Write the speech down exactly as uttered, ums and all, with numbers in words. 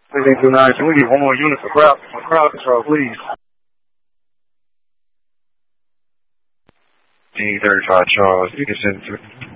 sixteen two nine, can we get one more unit for crowd, for crowd control, please? D thirty-five Charles, you can send